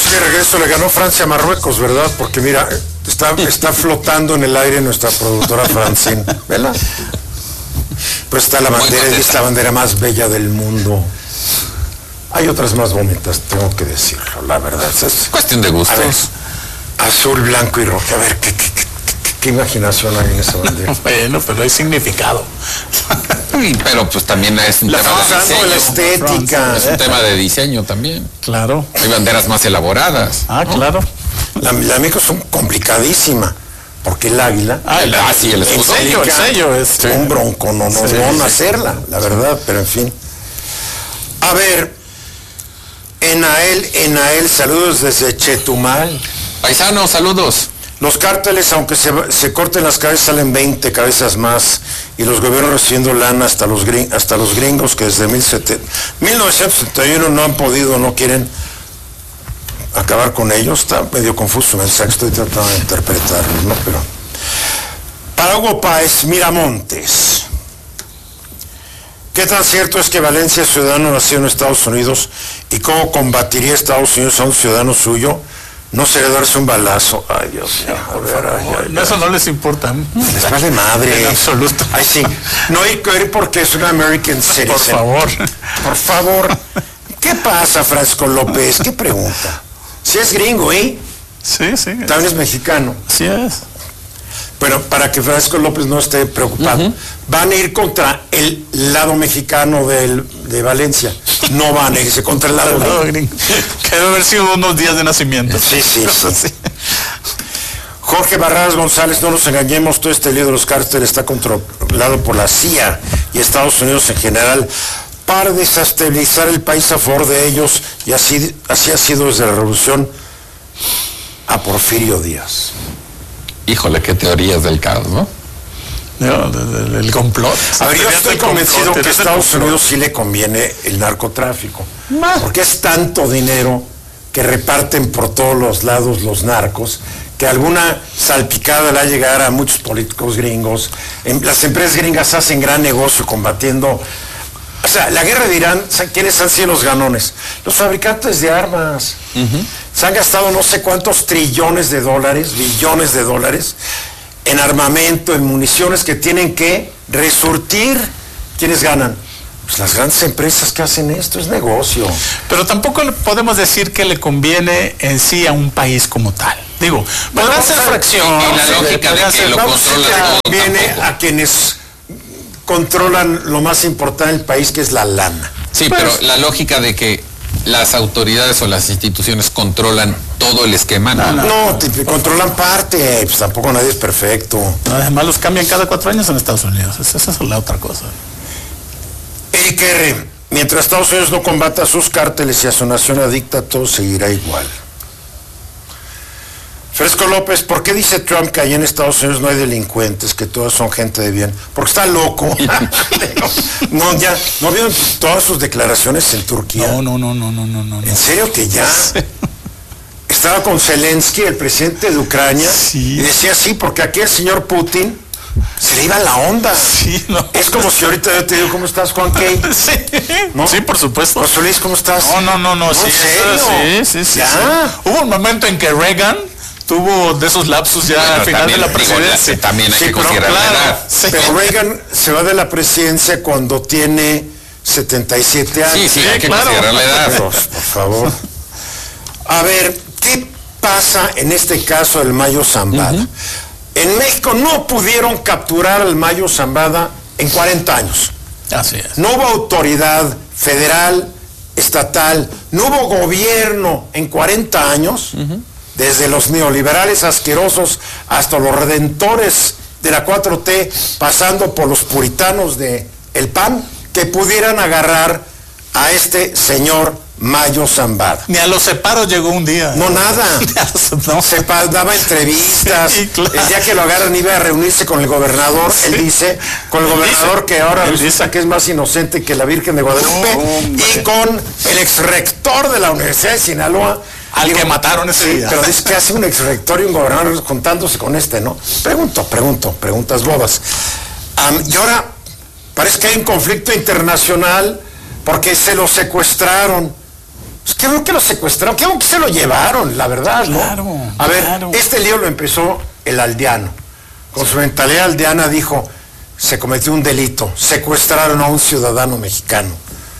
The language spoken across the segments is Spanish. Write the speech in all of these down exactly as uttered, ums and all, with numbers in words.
Este regreso le ganó Francia a Marruecos, ¿verdad? Porque mira, está, está flotando en el aire nuestra productora Francine, ¿verdad? Pues está la bandera, es la bandera más bella del mundo. Hay otras más bonitas, tengo que decirlo, la verdad. Es cuestión de gustos. Ver, azul, blanco y rojo. A ver, ¿qué, qué, qué, qué, qué imaginación hay en esa bandera? Bueno, pero hay significado. Pero pues también es un la tema de diseño. La estética. Es un tema de diseño también. Claro. Hay banderas más elaboradas. Ah, ¿no? Claro. La, la de México es un complicadísima. Porque el águila, ah, el, ah, sí, el, el sello, el sello es sí. Un bronco, no, no, sí, no van a hacerla, la verdad, pero en fin. A ver, Enael, Enael, saludos desde Chetumal. Paisano, saludos. Los cárteles, aunque se, se corten las cabezas, salen veinte cabezas más, y los gobiernos recibiendo lana hasta los, gring, hasta los gringos que desde mil novecientos setenta y uno no han podido, no quieren acabar con ellos. Está medio confuso el mensaje, estoy tratando de interpretarlo, ¿no? Pero para Hugo Páez Miramontes, ¿qué tan cierto es que Valencia es ciudadano nacido en Estados Unidos y cómo combatiría Estados Unidos a un ciudadano suyo? No sería darse un balazo. Ay, Dios mío, a ver, ay, ay, ay. Eso no les importa. Les vale madre. En absoluto. Ay, sí. No ir porque es un American citizen. Por favor. Por favor. ¿Qué pasa, Francisco López? ¿Qué pregunta? Si es gringo, ¿eh? Sí, sí. También es mexicano. Sí es. Bueno, para que Francisco López no esté preocupado, uh-huh. Van a ir contra el lado mexicano del, de Valencia. No van a irse contra el lado gringo. Que debe haber sido unos días de nacimiento. Sí, sí, sí. Jorge Barradas González, no nos engañemos, todo este lío de los cárteles está controlado por la C I A y Estados Unidos en general para desestabilizar el país a favor de ellos, y así, así ha sido desde la revolución a Porfirio Díaz. Híjole, qué teorías del caos, ¿no? No, el, el complot. A ver, yo estoy convencido que a Estados Unidos sí le conviene el narcotráfico, porque es tanto dinero que reparten por todos los lados los narcos, que alguna salpicada le va a llegar a muchos políticos gringos. Las empresas gringas hacen gran negocio combatiendo. O sea, la guerra de Irán, ¿quiénes han sido los ganones? Los fabricantes de armas. Uh-huh. Se han gastado no sé cuántos trillones de dólares, billones de dólares, en armamento, en municiones que tienen que resurtir. ¿Quiénes ganan? Pues las grandes empresas que hacen esto, es negocio. Pero tampoco podemos decir que le conviene en sí a un país como tal. Digo, podrá ser fracción. Y la lógica de que lo controla. Conviene a quienes controlan lo más importante del país, que es la lana. Sí, pues, pero la lógica de que las autoridades o las instituciones controlan todo el esquema. No, no, no te, te controlan parte, pues tampoco nadie es perfecto. Además los cambian cada cuatro años en Estados Unidos, esa es la otra cosa. Eric R., mientras Estados Unidos no combata a sus cárteles y a su nación adicta, todo seguirá igual. Fresco López, ¿por qué dice Trump que allá en Estados Unidos no hay delincuentes, que todos son gente de bien? Porque está loco. No, ya, ¿no vieron todas sus declaraciones en Turquía? No, no, no, no, no, no, no. ¿En serio que ya? Sí. Estaba con Zelensky, el presidente de Ucrania, sí. Y decía sí, porque aquí el señor Putin se le iba la onda. Sí, no. Es como si ahorita yo te digo, ¿cómo estás, Juan Key? Sí, ¿no? Sí, por supuesto. José Luis, ¿cómo estás? No, no, no, no, ¿No sí, ¿en serio? Sí, sí, sí, ¿Ya? sí. Hubo un momento en que Reagan tuvo de esos lapsus ya bueno, al final de la presidencia. Digo, también hay sí, que considerar claro, la edad. Sí. Pero Reagan se va de la presidencia cuando tiene setenta y siete años. Sí, sí, hay que claro. considerar la edad. Por, por favor. A ver, ¿qué pasa en este caso del Mayo Zambada? Uh-huh. En México no pudieron capturar al Mayo Zambada en cuarenta años. Así es. No hubo autoridad federal, estatal, no hubo gobierno en cuarenta años. Uh-huh. Desde los neoliberales asquerosos hasta los redentores de la cuatro T, pasando por los puritanos de el P A N, que pudieran agarrar a este señor Mayo Zambada. Ni a los separos llegó un día. No, nada. No. Se daba entrevistas. Sí, claro. El día que lo agarran iba a reunirse con el gobernador, sí. Él dice, con el gobernador dice, que ahora resulta dice. que es más inocente que la Virgen de Guadalupe, no, y con el exrector de la Universidad de Sinaloa, al digo, que mataron ese sí, día. Pero dice que hace un exrector y un gobernador juntándose con este, ¿no? Pregunto, pregunto, preguntas bobas. Um, y ahora parece que hay un conflicto internacional porque se lo secuestraron. Pues qué bueno que lo secuestraron, qué bueno que se lo llevaron, la verdad, ¿no? Claro, a ver, claro. este lío lo empezó el aldeano. Con su mentalidad aldeana dijo, se cometió un delito, secuestraron a un ciudadano mexicano.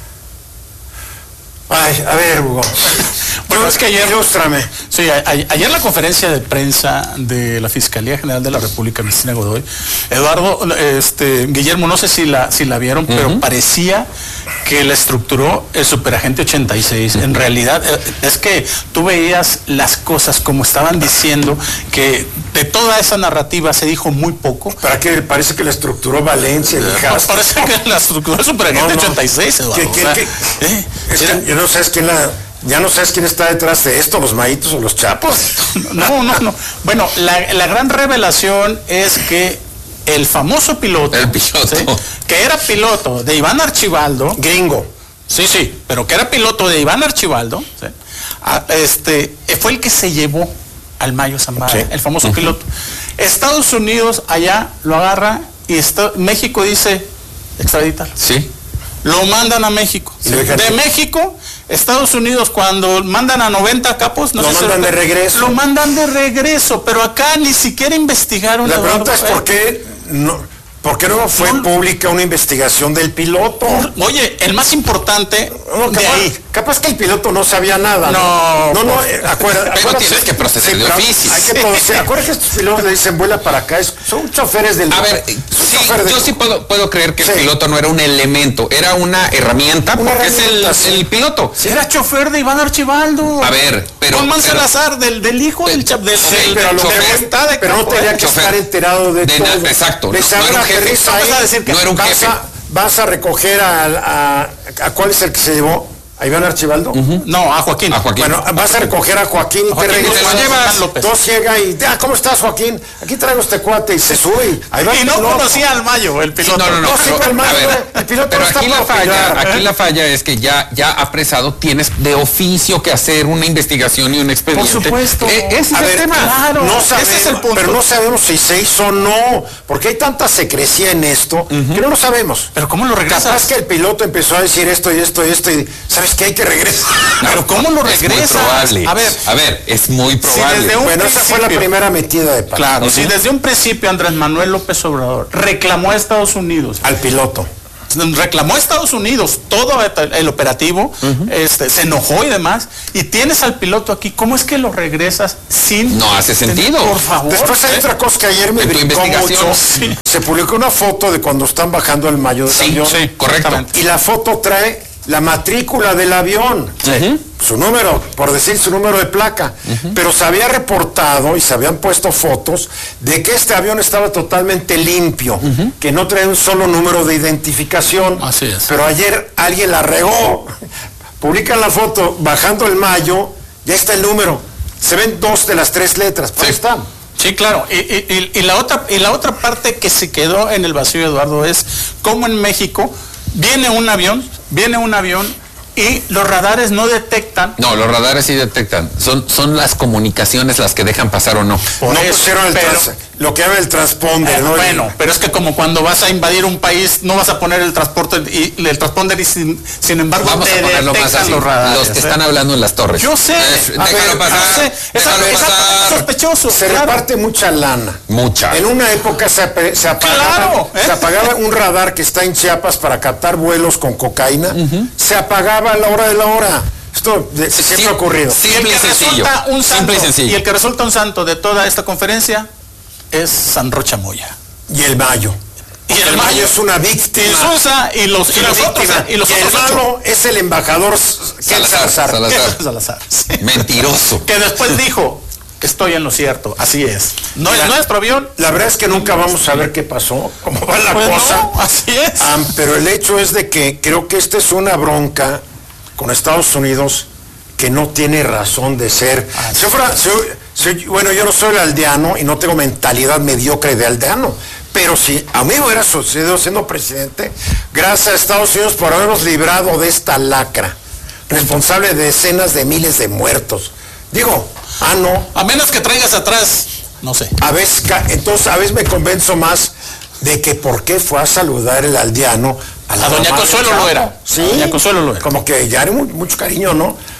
Ay, a ver, Hugo. Bueno, es que ayer... Ilústrame. Sí, a, a, ayer la conferencia de prensa de la Fiscalía General de la República, Cristina Godoy, Eduardo, este, Guillermo, no sé si la, si la vieron, uh-huh. pero parecía que la estructuró el superagente ochenta y seis. Uh-huh. En realidad, es que tú veías las cosas como estaban diciendo, que de toda esa narrativa se dijo muy poco. ¿Para qué? Parece que la estructuró Valencia. Pues parece que la estructuró el superagente no, no. ochenta y seis, Eduardo. ¿Qué, qué, o sea, qué? ¿Eh? Es que ya no sabes quién la... Ya no sabes quién está detrás de esto, los Maitos o los Chapos. No, no, no. Bueno, la, la gran revelación es que el famoso piloto, el piloto. ¿sí? que era piloto de Iván Archibaldo, gringo, sí, sí, pero que era piloto de Iván Archibaldo, ¿sí? a, este, fue el que se llevó al Mayo Zambada, sí. el famoso uh-huh. piloto. Estados Unidos allá lo agarra y está, México dice extraditarlo. Sí. Lo mandan a México. Sí. De México, Estados Unidos, cuando mandan a noventa capos, no lo sé mandan si de regreso. Lo mandan de regreso, pero acá ni siquiera investigaron. La pregunta es por qué no, ¿por qué no fue no, pública una investigación del piloto? Oye, el más importante no, capaz, de ahí. Capaz que el piloto no sabía nada. No, no, no, no eh, acuerda, pero tienes que proceder sí, de oficio. Hay que proceder. Acuérdate que estos pilotos le dicen vuela para acá, es, son choferes del. A ver, sí, yo del... sí puedo, puedo creer que sí. el piloto no era un elemento, era una herramienta, una porque herramienta, es el, sí. el piloto. Sí, era chofer de Iván Archibaldo. A ver, pero. Con Salazar, del, del hijo del, del, del, sí, del, pero, del chofer, está de pero no tenía que chofer. estar enterado de, de todo. Na, exacto. No, no era un jefe. Ahí, a decir que no era un vas jefe. A, vas a recoger a, a, a cuál es el que se llevó. ¿A Iván Archibaldo? Uh-huh. No, a Joaquín. A Joaquín. Bueno, vas a recoger a Joaquín y Joaquín, te regresas. Te lo llevas. López. Dos llega y, ah, ¿cómo estás, Joaquín? Aquí traigo este cuate y se sube. Y, ahí va y no piloto. Conocía al Mayo, el piloto. Sí, no, no, no. no pero, sí, el, Mayo, a ver, el piloto pero no está aquí la falla, pillar, aquí ¿eh? la falla es que ya, ya apresado tienes de oficio que hacer una investigación y un expediente. Por supuesto. Eh, ese a es ver, el tema. Claro, no sabemos, ese es el punto. Pero no sabemos si se hizo o no, porque hay tanta secrecía en esto uh-huh. que no lo sabemos. Pero ¿cómo lo regresas? Capaz que el piloto empezó a decir esto y esto y esto y ¿sabes qué? Hay que regresar. Pero ¿cómo lo regresas? Es muy probable. A ver, a ver, es muy probable. Si desde un bueno, esa fue la primera metida de pata. Claro, uh-huh. si desde un principio Andrés Manuel López Obrador reclamó a Estados Unidos. Al piloto. Reclamó a Estados Unidos todo el operativo, uh-huh. este, se enojó y demás, y tienes al piloto aquí, ¿cómo es que lo regresas sin... No hace sentido. Por favor. Después hay ¿eh? otra cosa que ayer me brincó mucho. Sí. Se publicó una foto de cuando están bajando el Mayo del sí, avión. Sí, correcto. Y la foto trae la matrícula del avión. Sí. Su número, por decir su número de placa, uh-huh. pero se había reportado y se habían puesto fotos de que este avión estaba totalmente limpio, uh-huh. que no trae un solo número de identificación. Así es. Pero ayer alguien la regó. Publican la foto bajando el Mayo, ya está el número. Se ven dos de las tres letras, pues sí. están. Sí, claro. Y, y, y, la otra, y la otra parte que se quedó en el vacío, Eduardo, es cómo en México viene un avión, viene un avión y los radares no detectan. No, los radares sí detectan. Son, son las comunicaciones las que dejan pasar o no. Por no eso, pusieron el pero, trans, lo que llama el transponder, eh, ¿no? Bueno, pero es que como cuando vas a invadir un país, no vas a poner el transporte y el transponder y sin, sin embargo vamos te a ponerlo detectan más así, los radares. Los que ¿eh? están hablando en las torres. Yo sé. Eh, déjalo ver, pasar. Yo sé. Déjalo esa, pasar. Esa, sospechoso. Se claro. reparte mucha lana. Mucha. En una época se, se, apagaba, claro, ¿eh? se apagaba un radar que está en Chiapas para captar vuelos con cocaína. Uh-huh. Se apagaba a la hora de la hora. Esto de, siempre sí, ha ocurrido. Simple y sencillo. Un santo, simple y sencillo. Y el que resulta un santo de toda esta conferencia es San Rocha Moya. Y el Mayo. Y el, el Mayo es una víctima. Y Sosa y los, y los otros. Y, los y el malo es el embajador Salazar. Salazar. Salazar. Salazar. Sí. Mentiroso. Que después dijo, estoy en lo cierto. Así es. No la, es nuestro avión. La verdad es que nunca vamos a ver qué pasó, cómo va la pues cosa. No, así es. Um, pero el hecho es de que creo que esta es una bronca con Estados Unidos que no tiene razón de ser. Ah, si yo fuera, si, si, bueno, yo no soy el aldeano y no tengo mentalidad mediocre de aldeano, pero si a mí me hubiera sucedido siendo presidente, gracias a Estados Unidos por habernos librado de esta lacra, responsable de decenas de miles de muertos. Digo, ah, no. A menos que traigas atrás, no sé. A veces, entonces a veces me convenzo más de que por qué fue a saludar el aldeano a, la a doña Consuelo lo era. Sí, doña Consuelo lo era. Como que ya era muy, mucho cariño, ¿no?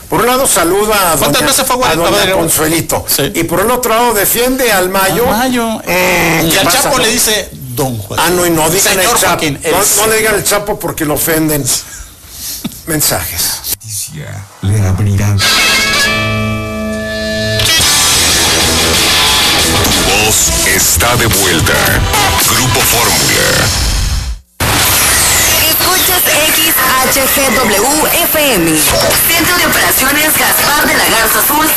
Por un lado saluda a doña, a doña Consuelito. Sí. Y por el otro lado defiende al Mayo. Al Mayo. Eh, y al Chapo no? le dice Don Juan. Ah, no, y no digan el Chapo. Joaquín, el... No, no le digan el Chapo porque lo ofenden. Mensajes. Le abrirán. Tu voz está de vuelta. Grupo Fórmula. Escuchas X H G W F M. Centro de Operaciones Gaspar de la Garza Azul.